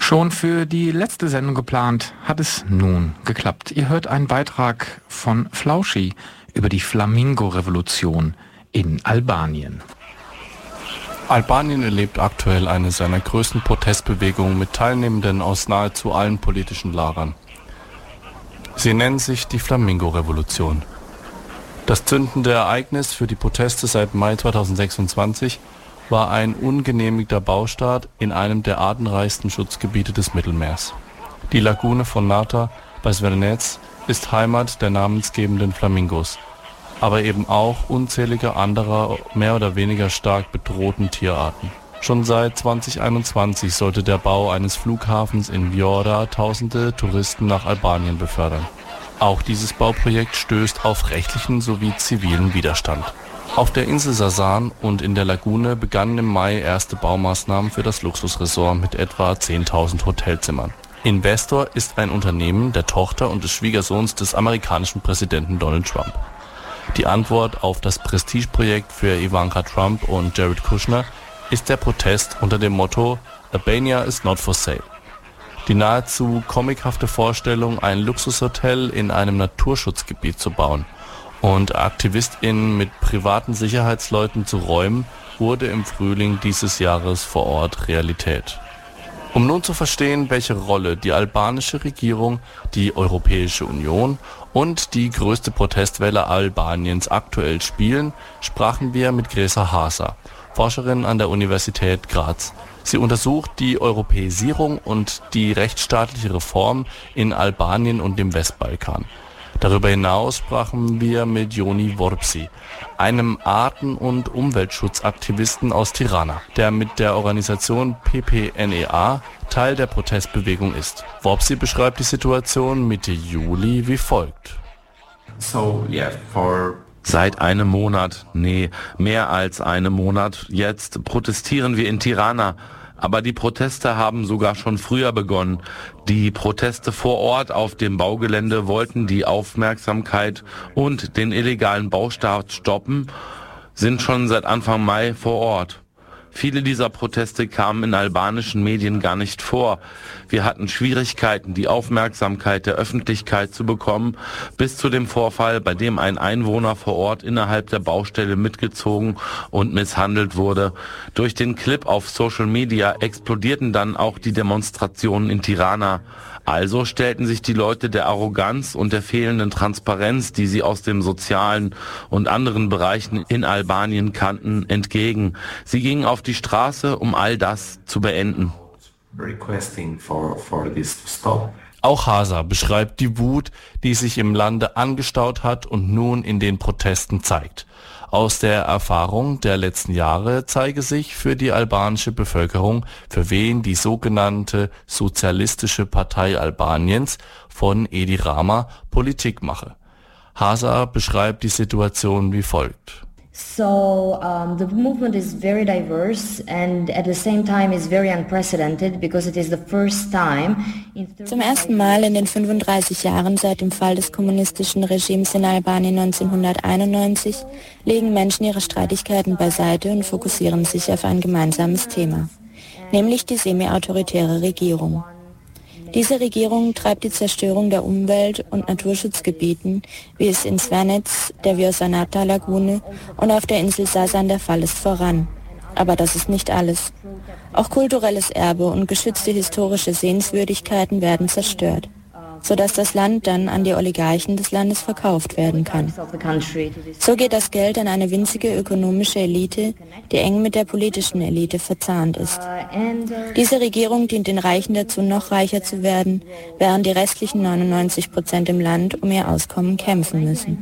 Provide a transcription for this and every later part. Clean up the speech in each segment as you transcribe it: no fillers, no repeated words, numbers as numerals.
Schon für die letzte Sendung geplant, hat es nun geklappt. Ihr hört einen Beitrag von Flauschi über die Flamingo-Revolution in Albanien. Albanien erlebt aktuell eine seiner größten Protestbewegungen mit Teilnehmenden aus nahezu allen politischen Lagern. Sie nennen sich die Flamingo-Revolution. Das zündende Ereignis für die Proteste seit Mai 2026 war ein ungenehmigter Baustart in einem der artenreichsten Schutzgebiete des Mittelmeers. Die Lagune von Nata bei Zvernec ist Heimat der namensgebenden Flamingos, aber eben auch unzähliger anderer mehr oder weniger stark bedrohten Tierarten. Schon seit 2021 sollte der Bau eines Flughafens in Vjora tausende Touristen nach Albanien befördern. Auch dieses Bauprojekt stößt auf rechtlichen sowie zivilen Widerstand. Auf der Insel Sasan und in der Lagune begannen im Mai erste Baumaßnahmen für das Luxusresort mit etwa 10.000 Hotelzimmern. Investor ist ein Unternehmen der Tochter und des Schwiegersohns des amerikanischen Präsidenten Donald Trump. Die Antwort auf das Prestigeprojekt für Ivanka Trump und Jared Kushner ist der Protest unter dem Motto Albania is not for sale. Die nahezu comichafte Vorstellung, ein Luxushotel in einem Naturschutzgebiet zu bauen und AktivistInnen mit privaten Sicherheitsleuten zu räumen, wurde im Frühling dieses Jahres vor Ort Realität. Um nun zu verstehen, welche Rolle die albanische Regierung, die Europäische Union und die größte Protestwelle Albaniens aktuell spielen, sprachen wir mit Gresa Hasa, Forscherin an der Universität Graz. Sie untersucht die Europäisierung und die rechtsstaatliche Reform in Albanien und dem Westbalkan. Darüber hinaus sprachen wir mit Joni Vorpsi, einem Arten- und Umweltschutzaktivisten aus Tirana, der mit der Organisation PPNEA Teil der Protestbewegung ist. Vorpsi beschreibt die Situation Mitte Juli wie folgt. Seit einem Monat, mehr als einem Monat jetzt protestieren wir in Tirana. Aber die Proteste haben sogar schon früher begonnen. Die Proteste vor Ort auf dem Baugelände wollten die Aufmerksamkeit und den illegalen Baustart stoppen, sind schon seit Anfang Mai vor Ort. Viele dieser Proteste kamen in albanischen Medien gar nicht vor. Wir hatten Schwierigkeiten, die Aufmerksamkeit der Öffentlichkeit zu bekommen, bis zu dem Vorfall, bei dem ein Einwohner vor Ort innerhalb der Baustelle mitgezogen und misshandelt wurde. Durch den Clip auf Social Media explodierten dann auch die Demonstrationen in Tirana. Also stellten sich die Leute der Arroganz und der fehlenden Transparenz, die sie aus dem sozialen und anderen Bereichen in Albanien kannten, entgegen. Sie gingen auf die Straße, um all das zu beenden. Auch Hasa beschreibt die Wut, die sich im Lande angestaut hat und nun in den Protesten zeigt. Aus der Erfahrung der letzten Jahre zeige sich für die albanische Bevölkerung, für wen die sogenannte Sozialistische Partei Albaniens von Edi Rama Politik mache. Hasa beschreibt die Situation wie folgt. So the movement is very diverse and at the same time is very unprecedented because it is the first time Zum ersten Mal in den 35 Jahren seit dem Fall des kommunistischen Regimes in Albanien 1991 legen Menschen ihre Streitigkeiten beiseite und fokussieren sich auf ein gemeinsames Thema, nämlich die semi-autoritäre Regierung. Diese Regierung treibt die Zerstörung der Umwelt- und Naturschutzgebieten, wie es in Zvernec, der Vjosa-Nata-Lagune und auf der Insel Sasan der Fall ist, voran. Aber das ist nicht alles. Auch kulturelles Erbe und geschützte historische Sehenswürdigkeiten werden zerstört, sodass das Land dann an die Oligarchen des Landes verkauft werden kann. So geht das Geld an eine winzige ökonomische Elite, die eng mit der politischen Elite verzahnt ist. Diese Regierung dient den Reichen dazu, noch reicher zu werden, während die restlichen 99% im Land um ihr Auskommen kämpfen müssen.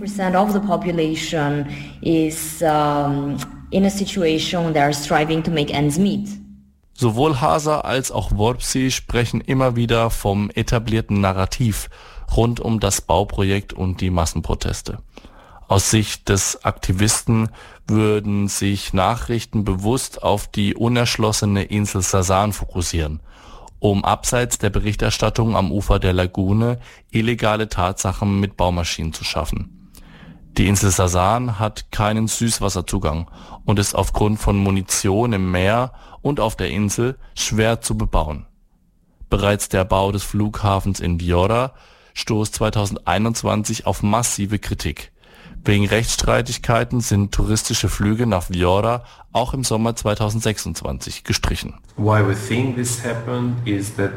Sowohl Hasa als auch Vorpsi sprechen immer wieder vom etablierten Narrativ rund um das Bauprojekt und die Massenproteste. Aus Sicht des Aktivisten würden sich Nachrichten bewusst auf die unerschlossene Insel Sasan fokussieren, um abseits der Berichterstattung am Ufer der Lagune illegale Tatsachen mit Baumaschinen zu schaffen. Die Insel Sasan hat keinen Süßwasserzugang und ist aufgrund von Munition im Meer und auf der Insel schwer zu bebauen. Bereits der Bau des Flughafens in Vjora stoßt 2021 auf massive Kritik. Wegen Rechtsstreitigkeiten sind touristische Flüge nach Vjora auch im Sommer 2026 gestrichen. Why we think this happened is that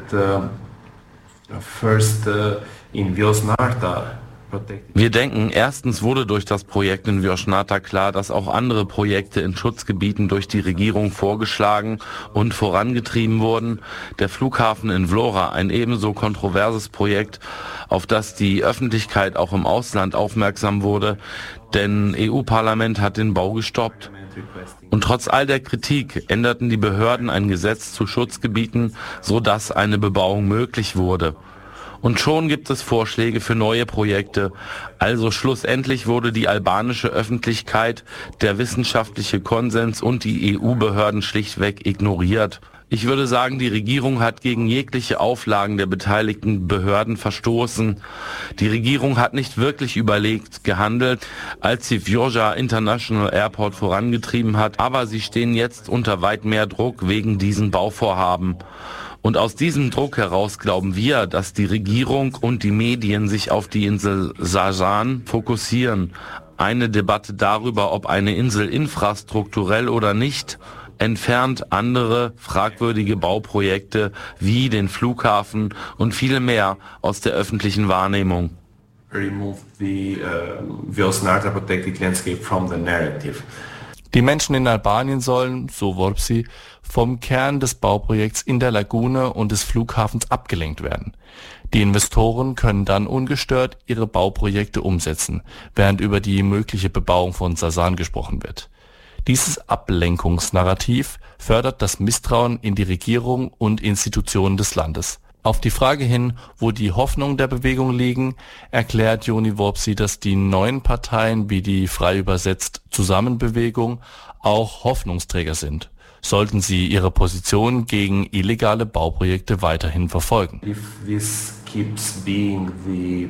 first in Vjosnarta. Wir denken, erstens wurde durch das Projekt in Vjosnarta klar, dass auch andere Projekte in Schutzgebieten durch die Regierung vorgeschlagen und vorangetrieben wurden. Der Flughafen in Vlora, ein ebenso kontroverses Projekt, auf das die Öffentlichkeit auch im Ausland aufmerksam wurde, denn EU-Parlament hat den Bau gestoppt. Und trotz all der Kritik änderten die Behörden ein Gesetz zu Schutzgebieten, sodass eine Bebauung möglich wurde. Und schon gibt es Vorschläge für neue Projekte. Also schlussendlich wurde die albanische Öffentlichkeit, der wissenschaftliche Konsens und die EU-Behörden schlichtweg ignoriert. Ich würde sagen, die Regierung hat gegen jegliche Auflagen der beteiligten Behörden verstoßen. Die Regierung hat nicht wirklich überlegt gehandelt, als sie Vjosa International Airport vorangetrieben hat, aber sie stehen jetzt unter weit mehr Druck wegen diesen Bauvorhaben. Und aus diesem Druck heraus glauben wir, dass die Regierung und die Medien sich auf die Insel Sajan fokussieren. Eine Debatte darüber, ob eine Insel infrastrukturell oder nicht, entfernt andere fragwürdige Bauprojekte wie den Flughafen und viele mehr aus der öffentlichen Wahrnehmung. Remove the Vjosnarta protected landscape from the narrative. Die Menschen in Albanien sollen, so Vorpsi, vom Kern des Bauprojekts in der Lagune und des Flughafens abgelenkt werden. Die Investoren können dann ungestört ihre Bauprojekte umsetzen, während über die mögliche Bebauung von Sasan gesprochen wird. Dieses Ablenkungsnarrativ fördert das Misstrauen in die Regierung und Institutionen des Landes. Auf die Frage hin, wo die Hoffnungen der Bewegung liegen, erklärt Joni Vorpsi, dass die neuen Parteien wie die frei übersetzt Zusammenbewegung auch Hoffnungsträger sind, sollten sie ihre Position gegen illegale Bauprojekte weiterhin verfolgen. If this keeps being the,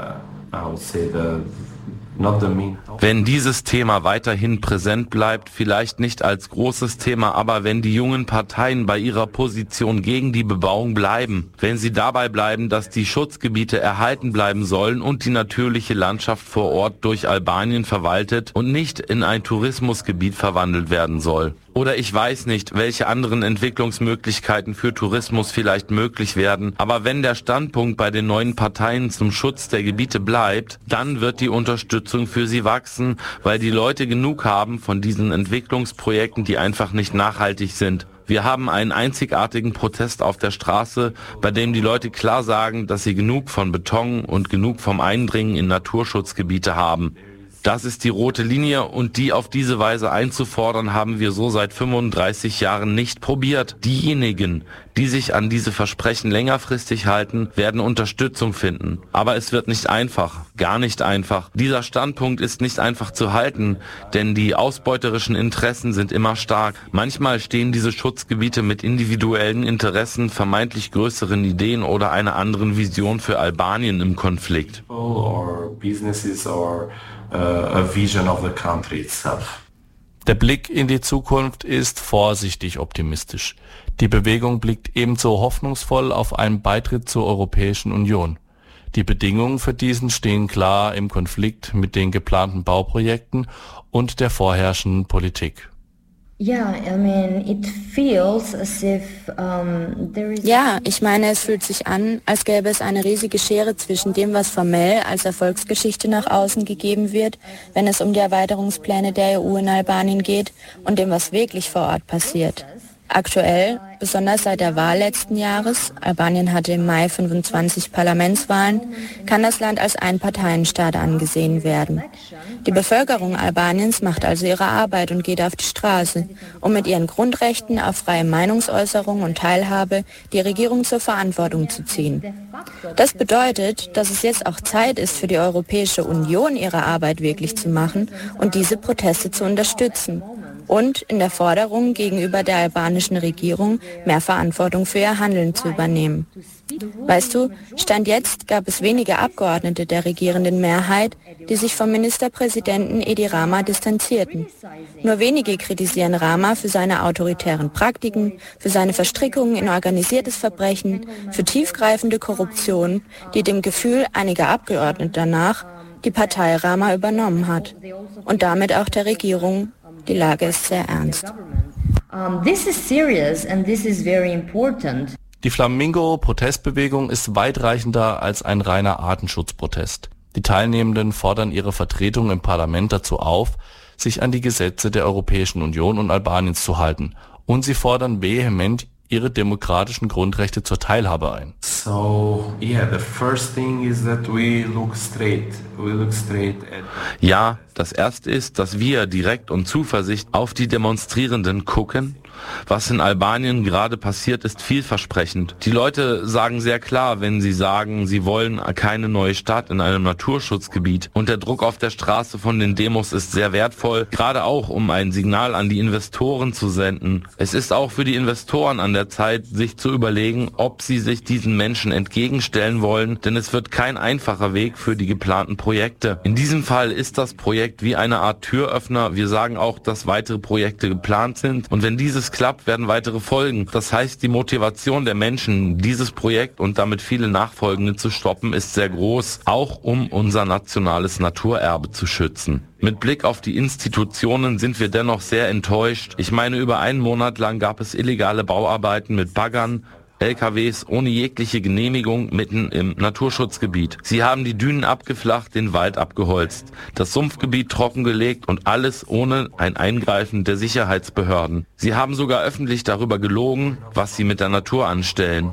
I would say Wenn dieses Thema weiterhin präsent bleibt, vielleicht nicht als großes Thema, aber wenn die jungen Parteien bei ihrer Position gegen die Bebauung bleiben, wenn sie dabei bleiben, dass die Schutzgebiete erhalten bleiben sollen und die natürliche Landschaft vor Ort durch Albanien verwaltet und nicht in ein Tourismusgebiet verwandelt werden soll. Oder ich weiß nicht, welche anderen Entwicklungsmöglichkeiten für Tourismus vielleicht möglich werden, aber wenn der Standpunkt bei den neuen Parteien zum Schutz der Gebiete bleibt, dann wird die Unterstützung für sie wachsen, weil die Leute genug haben von diesen Entwicklungsprojekten, die einfach nicht nachhaltig sind. Wir haben einen einzigartigen Protest auf der Straße, bei dem die Leute klar sagen, dass sie genug von Beton und genug vom Eindringen in Naturschutzgebiete haben. Das ist die rote Linie und die auf diese Weise einzufordern, haben wir so seit 35 Jahren nicht probiert. Diejenigen, die sich an diese Versprechen längerfristig halten, werden Unterstützung finden. Aber es wird nicht einfach, gar nicht einfach. Dieser Standpunkt ist nicht einfach zu halten, denn die ausbeuterischen Interessen sind immer stark. Manchmal stehen diese Schutzgebiete mit individuellen Interessen, vermeintlich größeren Ideen oder einer anderen Vision für Albanien im Konflikt. A vision of the country itself. Der Blick in die Zukunft ist vorsichtig optimistisch. Die Bewegung blickt ebenso hoffnungsvoll auf einen Beitritt zur Europäischen Union. Die Bedingungen für diesen stehen klar im Konflikt mit den geplanten Bauprojekten und der vorherrschenden Politik. Ja, ich meine, es fühlt sich an, als gäbe es eine riesige Schere zwischen dem, was formell als Erfolgsgeschichte nach außen gegeben wird, wenn es um die Erweiterungspläne der EU in Albanien geht, und dem, was wirklich vor Ort passiert. Aktuell, besonders seit der Wahl letzten Jahres, Albanien hatte im Mai 25 Parlamentswahlen, kann das Land als Einparteienstaat angesehen werden. Die Bevölkerung Albaniens macht also ihre Arbeit und geht auf die Straße, um mit ihren Grundrechten auf freie Meinungsäußerung und Teilhabe die Regierung zur Verantwortung zu ziehen. Das bedeutet, dass es jetzt auch Zeit ist für die Europäische Union, ihre Arbeit wirklich zu machen und diese Proteste zu unterstützen. und in der Forderung gegenüber der albanischen Regierung, mehr Verantwortung für ihr Handeln zu übernehmen. Weißt du, Stand jetzt gab es wenige Abgeordnete der regierenden Mehrheit, die sich vom Ministerpräsidenten Edi Rama distanzierten. Nur wenige kritisieren Rama für seine autoritären Praktiken, für seine Verstrickungen in organisiertes Verbrechen, für tiefgreifende Korruption, die dem Gefühl einiger Abgeordneter nach die Partei Rama übernommen hat. Und damit auch der Regierung. Die Lage ist sehr ernst. This is serious and this is very important. Die Flamingo-Protestbewegung ist weitreichender als ein reiner Artenschutzprotest. Die Teilnehmenden fordern ihre Vertretung im Parlament dazu auf, sich an die Gesetze der Europäischen Union und Albaniens zu halten. Und sie fordern vehement ihre demokratischen Grundrechte zur Teilhabe ein. Ja, das erste ist, dass wir direkt und Zuversicht auf die Demonstrierenden gucken. Was in Albanien gerade passiert, ist vielversprechend. Die Leute sagen sehr klar, wenn sie sagen, sie wollen keine neue Stadt in einem Naturschutzgebiet. Und der Druck auf der Straße von den Demos ist sehr wertvoll, gerade auch, um ein Signal an die Investoren zu senden. Es ist auch für die Investoren an der Zeit, sich zu überlegen, ob sie sich diesen Menschen entgegenstellen wollen, denn es wird kein einfacher Weg für die geplanten Projekte. In diesem Fall ist das Projekt wie eine Art Türöffner. Wir sagen auch, dass weitere Projekte geplant sind und wenn dieses klappt, werden weitere folgen. Das heißt, die Motivation der Menschen, dieses Projekt und damit viele nachfolgende zu stoppen, ist sehr groß, auch um unser nationales Naturerbe zu schützen. Mit Blick auf die Institutionen sind wir dennoch sehr enttäuscht. Ich meine, über einen Monat lang gab es illegale Bauarbeiten mit Baggern, LKWs ohne jegliche Genehmigung mitten im Naturschutzgebiet. Sie haben die Dünen abgeflacht, den Wald abgeholzt, das Sumpfgebiet trockengelegt und alles ohne ein Eingreifen der Sicherheitsbehörden. Sie haben sogar öffentlich darüber gelogen, was sie mit der Natur anstellen.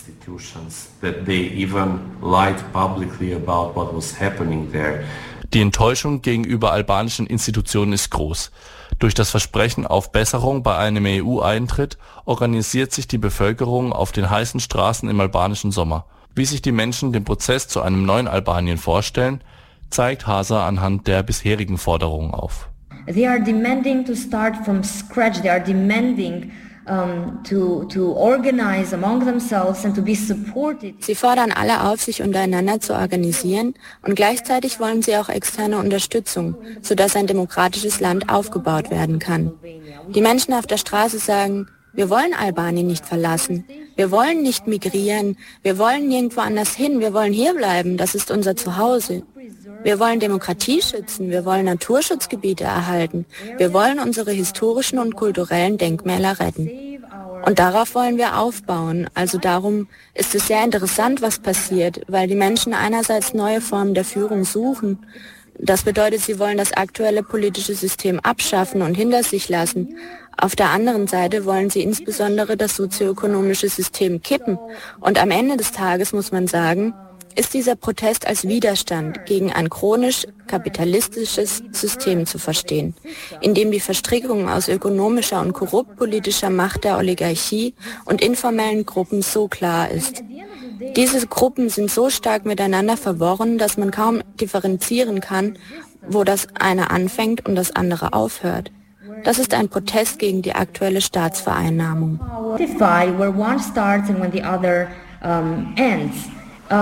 Die Enttäuschung gegenüber albanischen Institutionen ist groß. Durch das Versprechen auf Besserung bei einem EU-Eintritt organisiert sich die Bevölkerung auf den heißen Straßen im albanischen Sommer. Wie sich die Menschen den Prozess zu einem neuen Albanien vorstellen, zeigt Hasa anhand der bisherigen Forderungen auf. They are demanding to start from scratch. They are demanding to organize among themselves and to be supported. Sie fordern alle auf, sich untereinander zu organisieren und gleichzeitig wollen sie auch externe Unterstützung, sodass ein demokratisches Land aufgebaut werden kann. Die Menschen auf der Straße sagen, wir wollen Albanien nicht verlassen, wir wollen nicht migrieren, wir wollen nirgendwo anders hin, wir wollen hier bleiben, das ist unser Zuhause. Wir wollen Demokratie schützen, wir wollen Naturschutzgebiete erhalten, wir wollen unsere historischen und kulturellen Denkmäler retten. Und darauf wollen wir aufbauen. Also darum ist es sehr interessant, was passiert, weil die Menschen einerseits neue Formen der Führung suchen. Das bedeutet, sie wollen das aktuelle politische System abschaffen und hinter sich lassen. Auf der anderen Seite wollen sie insbesondere das sozioökonomische System kippen. Und am Ende des Tages muss man sagen, ist dieser Protest als Widerstand gegen ein chronisch kapitalistisches System zu verstehen, in dem die Verstrickung aus ökonomischer und korrupt-politischer Macht der Oligarchie und informellen Gruppen so klar ist. Diese Gruppen sind so stark miteinander verworren, dass man kaum differenzieren kann, wo das eine anfängt und das andere aufhört. Das ist ein Protest gegen die aktuelle Staatsvereinnahmung. Where one starts and when the other ends. They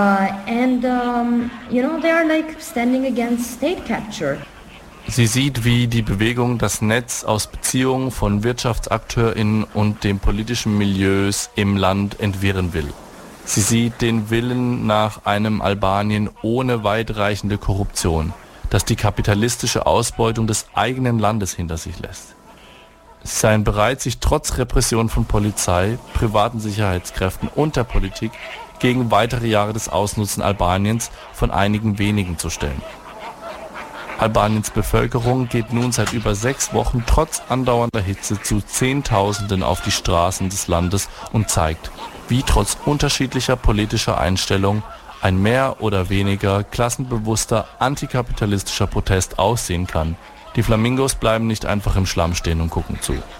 are like standing against state capture. Sie sieht, wie die Bewegung das Netz aus Beziehungen von WirtschaftsakteurInnen und den politischen Milieus im Land entwirren will. Sie sieht den Willen nach einem Albanien ohne weitreichende Korruption, das die kapitalistische Ausbeutung des eigenen Landes hinter sich lässt. Sie seien bereit, sich trotz Repression von Polizei, privaten Sicherheitskräften und der Politik gegen weitere Jahre des Ausnutzen Albaniens von einigen wenigen zu stellen. Albaniens Bevölkerung geht nun seit über 6 Wochen trotz andauernder Hitze zu Zehntausenden auf die Straßen des Landes und zeigt, wie trotz unterschiedlicher politischer Einstellungen ein mehr oder weniger klassenbewusster antikapitalistischer Protest aussehen kann. Die Flamingos bleiben nicht einfach im Schlamm stehen und gucken zu.